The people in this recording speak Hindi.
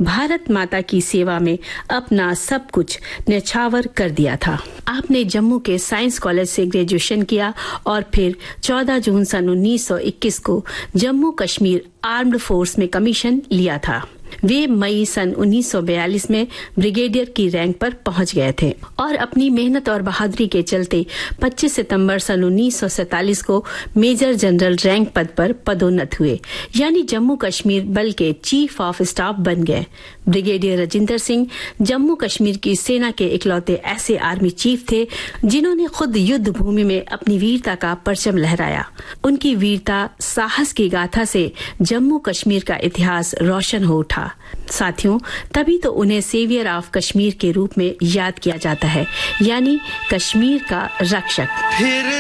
भारत माता की सेवा में अपना सब कुछ न्यौछावर कर दिया था। आपने जम्मू के साइंस कॉलेज से ग्रेजुएशन किया और फिर 14 जून सन 1921 को जम्मू कश्मीर आर्म्ड फोर्स में कमीशन लिया था। वे मई सन 1942 में ब्रिगेडियर की रैंक पर पहुंच गए थे और अपनी मेहनत और बहादुरी के चलते 25 सितंबर सन 1947 को मेजर जनरल रैंक पद पर पदोन्नत हुए, यानी जम्मू कश्मीर बल के चीफ ऑफ स्टाफ बन गए। ब्रिगेडियर राजिंदर सिंह जम्मू कश्मीर की सेना के इकलौते ऐसे आर्मी चीफ थे जिन्होंने खुद युद्ध भूमि में अपनी वीरता का परचम लहराया। उनकी वीरता साहस की गाथा से जम्मू कश्मीर का इतिहास रोशन हो उठा। साथियों, तभी तो उन्हें सेवियर ऑफ कश्मीर के रूप में याद किया जाता है, यानी कश्मीर का रक्षक।